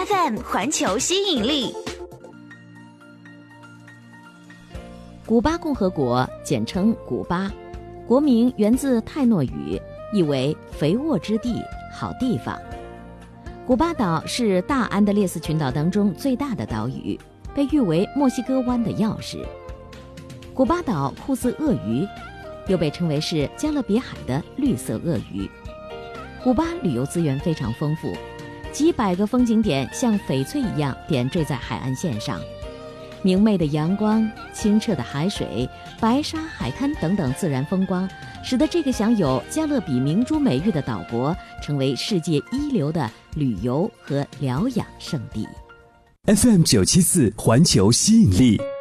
FM 环球吸引力。 古巴共和国简称古巴，国名源自泰诺语，意为肥沃之地、好地方。古巴岛是大安德烈斯群岛当中最大的岛屿，被誉为墨西哥湾的钥匙。古巴岛酷似鳄鱼，又被称为是加勒比海的绿色鳄鱼。古巴旅游资源非常丰富，几百个风景点像翡翠一样点缀在海岸线上。明媚的阳光、清澈的海水、白沙海滩等等自然风光，使得这个享有加勒比明珠美誉的岛国成为世界一流的旅游和疗养胜地。 FM 974环球吸引力。